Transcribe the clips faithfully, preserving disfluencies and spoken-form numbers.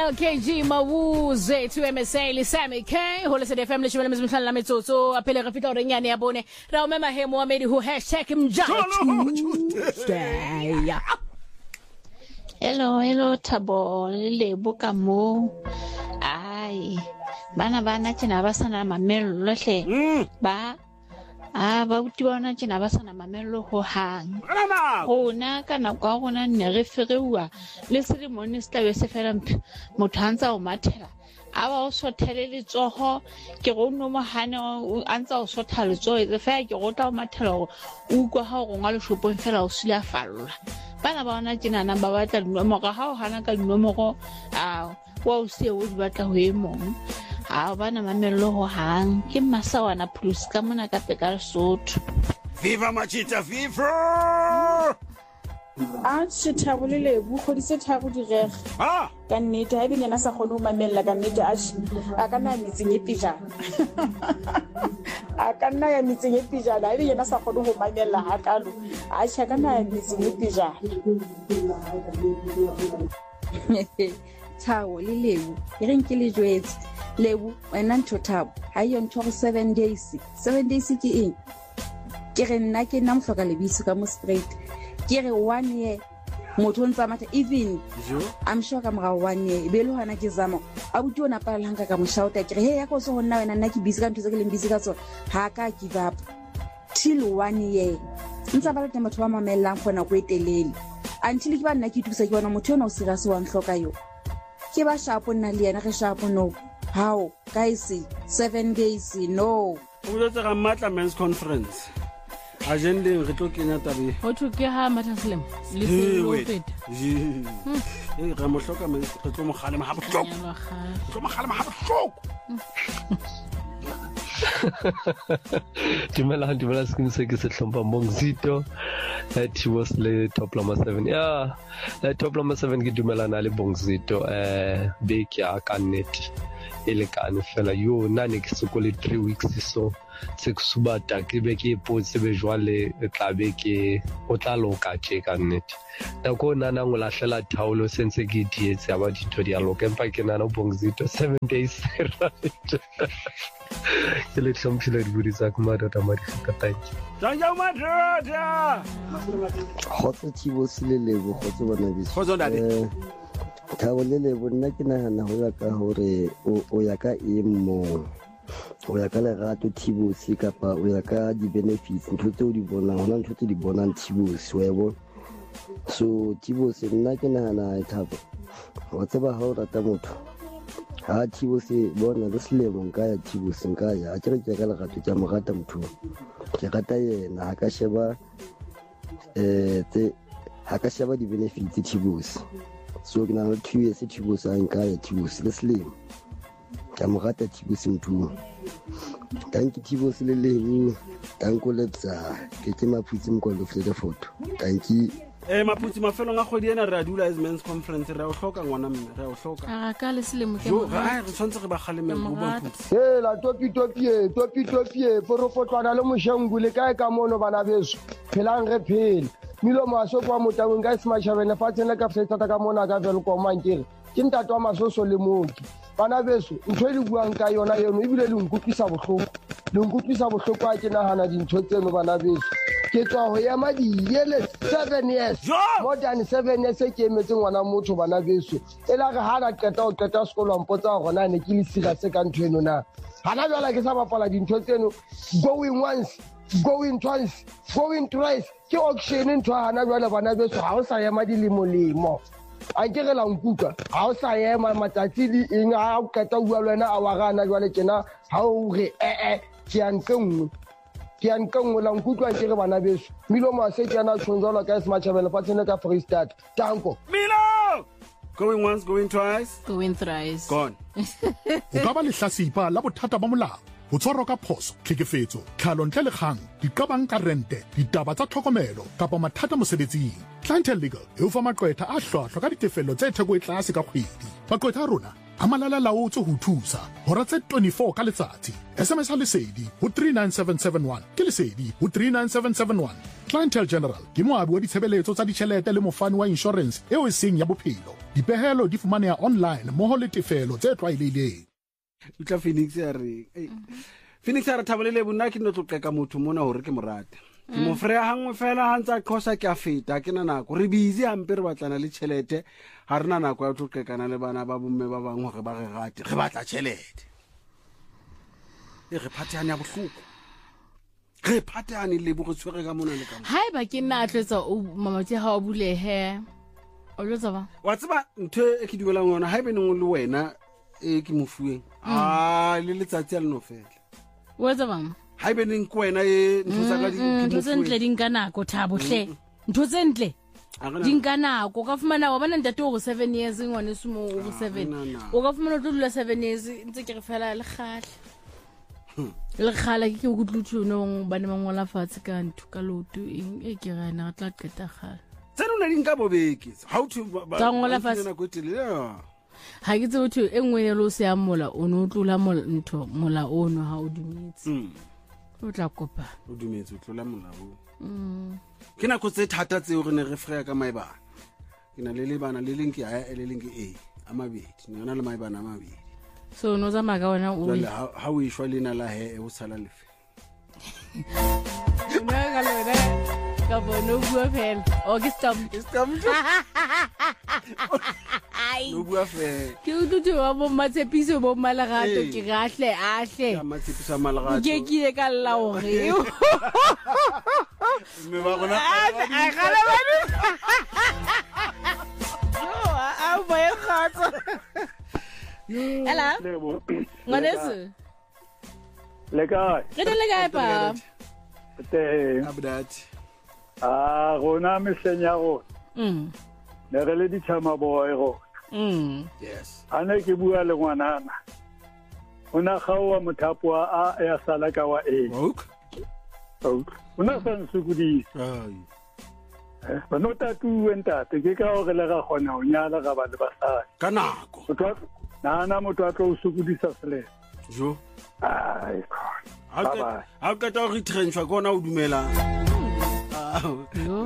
L K G Mawuze to M S A le Sammy K ho le S D F M le shimela mezimhlala la metsotso a phele re fita re nyane ya bone ra o mema he Mohammed ho #mjalo Hello hello Thabo le buka mo ai bana bana tjena ba sana mamello hle ba Ah ba utiwana tjena ba sana mamello ho hang rona kana kwa rona ne re fereuwa le ceremony se tlabe se fela motho antsa o mathela aba o sothele letsoho ke go no mohane antsa o sothale letsoho e fe ke go tla o mathela o ukwa ha go ngale shopong fela o sila falla bana ba ona tjena na ba batla nomoro ha o hana ka nomoro a wa o se o di batla ho emong a bana mamello ho hang ke masawana plus ka mona ka peka Lesotho. Viva Machita viva a tshithabulele bu khodise thabo di reg ha ka nnete ha ebenya na sa khone o mamella ka nnete a a kana mitseng e pijana a kana ya mitseng e pijana ha ebenya na sa khone ho mamella ha kalo a tsha kana ya mitseng e pijana Thawo le lebu e reng ke le jwetse lebu wena ntho Thabo ha yo ntho seven days seven days ke eng ke re nna ke nna mhloka lebisi ka mo straight ke re one year motho ntsa matha even I'm sure ka mora one year be le hana ke zama a buti ona pala hanga ka mo shouta ke re he ya go so honna wena nna ke busy ka ntho tse ke leng busy ka tsona ha ka give up till one year ntsa ba le motho wa mamellang khona go etelele until ke ba nna ke thusa ke bona motho ona o sira se wa nhloka yo ke ba shapo nna le yena re shapo no how guys seven days no o botsa ga matla men's conference agenda re tlo kenya tabe ho thuke ha matla selemo le se lo feta eh ga mo hloka me re tlo mo kgalema ha bohloko tlo mo kgalema ha bohloko Dimela dimela skin se ke se hlompa Mongzito that he was le top number seven yeah le top number seven ke dumelana le Mongzito eh be ke a ka net ele kana fela yo nane ke sekole three weeks so se ke subata ke be ke potse be jwale tla be ke o tla loka tje ka net da ko nana ngola hlela thaulo sense ke dietse aba ditho dia loka empa ke nana Mongzito seven days right ke le tlhompile di budisa ka madota ma di ka tantsi janga madota khotse thibo silele bo khotse bona bitse khotse ndade Thabo le le bona ke nahana ho ya ka hore o ya ka emo o ya ka lerato thibo se kapa o ya ka di benefits ntho tse o di bona hona ntho tse di bonang thibo se webo so thibo se nna ke nahana Thabo o tseba ha o rata motho ha thibo se bona le selemo nka ya thibo se nka ya a tsere ke ka lerato tsa mogata motho ke rata yena ha ka sheba eh tse ha ka sheba di benefits thibo se so ke na le two years thibo se nka ya thibo se le selemo ke mogata thibo se motho thank you thibo se le le tanko letsa ke ke maputsi mkondo fle photo thank you eh maputsi mafelo nga khodi ena re a dula as men's conference re a o hloka ngwana mme re a o hloka a ka le selemo ke mo ga re tshwantse re ba kgaleme go ba putsi eh la topi topi e topi topi e porofotlwana le moshengu le kae ka mono bana beso phelang re phele milo maso kwa motaweng ka smashabene fatseng le ka fetsa ka mona ka vele ko mankere ke ntato wa masoso le moki bana beso ntho e le buang ka yona yeno ebile le nkutlisa bohloko le nkutlisa bohloko a ke nahana dintho tseno bana beso ke tswa ho ya madi yele seven years more than seven years ke emetse ngwana motho bana beso e la re ha ka qeta o qeta sekolo mpotsa gona ne ke le sira se ka ntho eno na hana jwala ke sa bapala dintho tseno going once going twice going thrice ke auction ntho hana jwala bana beso ha o sa ya madi le molemo a ke re la nkutwa ha o sa ya matsatsi di eng a o qeta bua le wena a wa gana jwale kena ha o re eh eh ke ankengwe ke ankengwe la nkutwa ke re bana beso milo ma se ke na tshonzolo ka smachabela patsene ka Free State tanko milo going once going twice going thrice gone o ka ba le hlasipa la bothata ba molao ho tshwarwa ka phoso tlhekefetso tlhalontle le kgang diqabang ka rente ditaba tsa tlhokomelo kapa mathata mosebetsing Clientele Legal e o fa maqwetha a hlwahlwa ka ditefello tse theko e tlase ka kgwedi maqwetha a rona a malala laotse ho thusa hora tse twenty-four ka letsatsi S M S ha lesedi ho three nine seven seven one ke lesedi ho three nine seven seven one Clientele General ke moabi wa ditshebeletso tsa ditjhelete le mofani wa insurance eo e seng ya bophelo. Dipehelo di fumaneha online mmoho le tefelo tse tlwaelehileng. Utla Phoenix ya re Phoenix ya re Thabolele bona ke no tlotleka motho mona hore ke morate. Ke mo freya hangwe fela hantsa khosa ke a feta ke na nako re busy ampe re batlana le tjhelete ha rena nako ya tlotlekana le bana ba bomme ba bang hore ba re rate re batla tjhelete. E re phathane ya bohloko. Re phathane le bo re tshwere ka mona le ka mona. Haeba ke nna atletsa o mamati ha o bulehe. O lotsa ba? Wa tseba ntho e ke dumelang yona haeba neng le wena e ke mofueng. Ah le letsatsi a le no fela. Wa tseba bang? Haeba neng ko wena e ntho tsa ka di ntho tse ntle di nka nako Thabo hle. Ntho tse ntle di nka nako ka fumana wa bana ntate o seven years ngwane sumo o seven. O ka fumana o tlola seven years ntse ke re fela le kgale. Le kgala ke go tlutshonong bana mangwala fatshe ka ntho ka loto eng e ke rena ga tla qeta kgale. Tsena una di nka bobeke. How to Tsa ngola fatshe na go tele. Ha ke tse botho e nngwe le o se ya mola o no tlola mola ntho mola ono ha o dumetse. O tla kopa o dumetse o tlola molao. Mm. Ke na go tse thata tse o re ne re freya ka maibana. Ke na le le bana le leng ke ya le leng ke e amabedi. Ne yona le maibana amabedi. So no za maka wona o. Jale ha o ishwa lena la he o sala lefe. Nna ga le re ka bono bua fela. O ke stop. Stop. No bua fela. Ke o tutu wa bo matsepiso bo malagato ke gahle ahle. Ya matsepiso malagato. Ke ke ka la o re. Me ba gona. Ai gala bana. Yo, a bo e khatsa. Hello. Ngwaneso. Le kae? Re le kae pa? Te Abdat. Ah, rona mesenya go. Mm. Ne re le di tshama boy go. Mm. Yes. Ana ke bua le ngwanana. Ona gawa mothapo a ya sala ka wa e. Ok. Ok. Ona sa nsukudi. Ai. Eh, bano tatu enta te ke ka o re le ga gona o nyala ga ba le basadi. Ka nako. Na na motho a tlo sukudisa sele. Jo. Ai. Ha ha ka ta re trenchwa kona o dumela. Yo.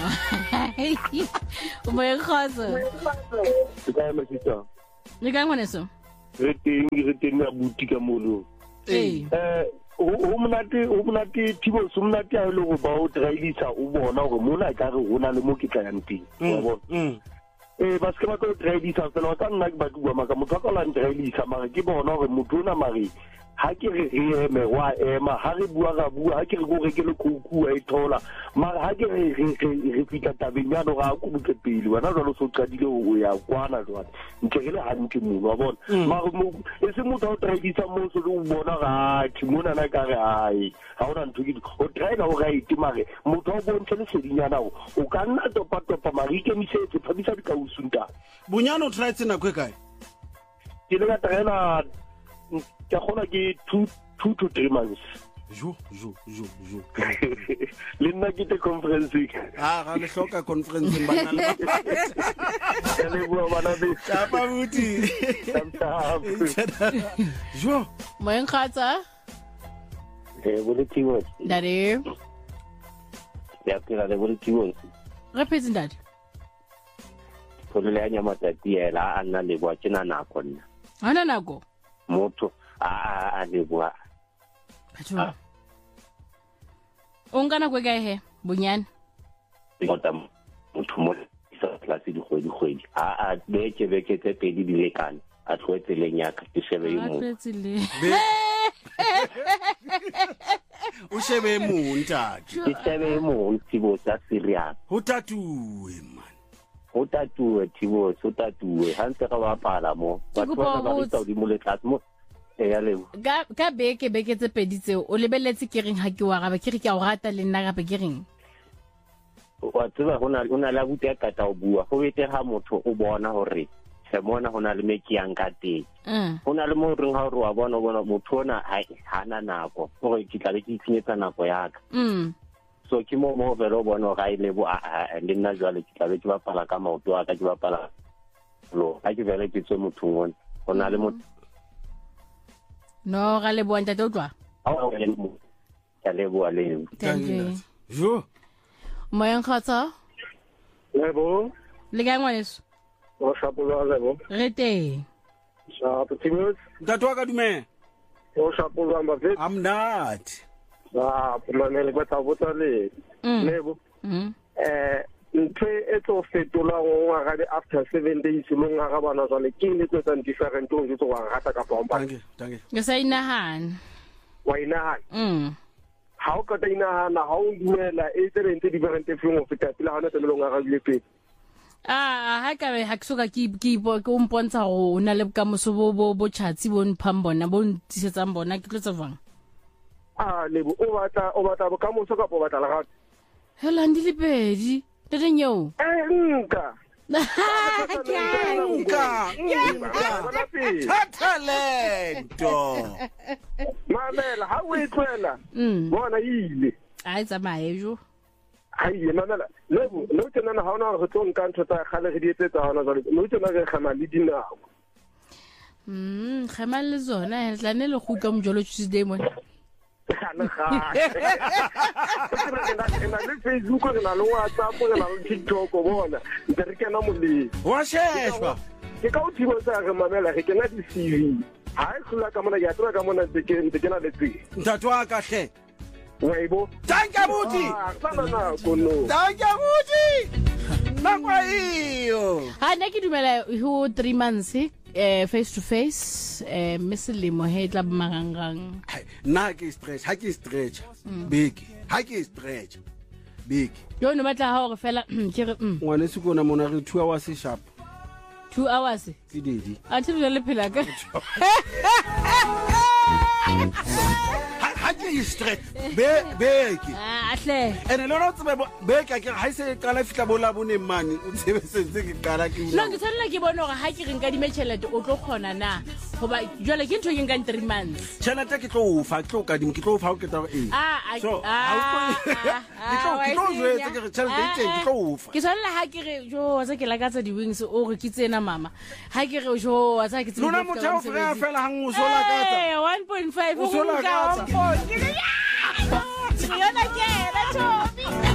O mo e khatsa. Ke ka ma tsa. Le ka ngwaneso. Re teng re teng na buti ka molo. Eh. Eh o monate o monate thibo so monate a le go ba o trailisa o bona gore mona ka re hona le mo ke tla yang teng wa bona eh ba se ba tlo trailisa fela ka nna ke ba bua maka motho ka la trailisa mara ke bona gore motho na mari ha ke re re me wa ema ha re bua ga bua ha ke re go re ke le khouku a ithola mara ha ke re re fitla tabeng ya no ga go butse pele wena jalo so qadile o ya kwana jwale ntse ke le hantle mo wa bona mara mo e se motho o trailisa mo so le o bona ga timona na ka re ai ha ona ntho ke o traila o ga itimare motho o bontshe le sedinyana o ka nna topa topa mari ke misetse phabisa di ka usunta Bunyano try tsena kwe kae ke le ka traila ke gona ke two two to three months. Jo jo jo jo. Le nna ke te conference. Ah ga le hloka conference bana le. Le bua bana be tapa buti. Jo. Mo en khatsa. Eh bole tiwo. Dare. Ya ke la le bole tiwo. Repeat ndad. Ko le anya matati ela a nna le bua tsena nako nna. Ana nako. Motho a a le bua. Batho. Ongana kwe kae he Bunyane? Mota motho mo sa classe di kgwedi kgwedi. A a beke beke tse pedi di lekane. A tloetse le nyaka ke shebe mo. A tloetse le. O shebe mo ntate. Ke shebe mo tsibo tsa serious. Ho tatuwe man. Ho tatuwe tsibo so tatuwe hantse ga ba pala mo. Batho ba ba tsa di mo le class mo. Ga ga beke beke tse pedi tseo o lebeletse ke reng ha ke wa ga ba ke re ke a o rata le nna ga ba ke reng wa tseba hona hona la butya ka ta o bua go bete ha motho o bona hore se mona hona le meki yang ka teng hona le mo reng ha o wa bona bona motho ona ha na nako gore ke tla le ke tsinyetsa nako ya ka mm so ke mo mo velo bona ga ile bo a le nna jwale ke tla be ke ba pala ka maoto a ka ke ba pala lo a ke vele ke tse motho ngone hona le motho No, ga le bua ntate o tloa. A o le mo. Ya le bua le. Jo. moyeng kgotsa lebo le kae ngwaneso o shapolwa lebo re teng shapo timos ntate wa ka dumela o shapolwa mabet amnati ah pomamele ba tsa botsa le lebo eh ntwe e tlo fetola go ga le after seven days mo nga bana jwale ke le tsa different o tlo wa rata ka pompa danke danke ke sa inahana wa inahana mm ha o ka ta inahana ha o dumela e tsere ntse different feng o feta pele ha ona tlo nga ga le pe ah ha ka be ha ksoka ke ke bo ke umpontsha go una le ka moso bo bo bo chatsi bo npham bona bo ntisetsang bona ke tlotsa vang ah lebo o batla o batla ka moso ka bo batla la ga hela ndi le pedi tete nyeo eh nka nka nka talento mamela ha o itlwela bona ile ai tsamaye jo ai mamela lebo no tsena na ha ona go tsong ka ntho tsa gale re di etsetsa hona jwale no tsena re khama le dinao mm khama le zona tla ne le go ka mjolo Tuesday mo kana ga ena le Facebook ena le WhatsApp ena le TikTok bona ntse re kena moleng wa sheshwa ke ka o thibo sa re mamela re kena di C V ha e khula ka mona ya tswa ka mona tse ke ntse kena le tse ntate wa ka hle waibo danke buti sana na kono danke buti nakwa iyo ha ne ke dumela ho three months eh face to face eh meselemo he tla marangang na ke stretch ha ke stretch big ha ke stretch big yo no batla ha gore fela ke re ngwane se kona mona re two hours sharp two hours ke dedi a tsile le phela ka ha ke stretch be big ah hle ene lo no tsebe big ke ha se kala fitla bola bone mane o tsebe sentse ke kala ke no ke tsalla ke bona gore ha ke re nka di mechelete o tlo khona na goba jwale ke ntho ke nka three months chelete ke tlo ufa ke tlo ka dimo ke tlo ufa o ke tla e ah so ha o ke tlo ke tlo jwetse ke re chelete ke tlo ufa ke tsalla ha ke re jo sa ke lakatsa di wings o re ke tsena mama ha ke re jo wa sa ke tsena lona motho o fela fela hang o sola katsa one point five o sola katsa Yona ke, that's all.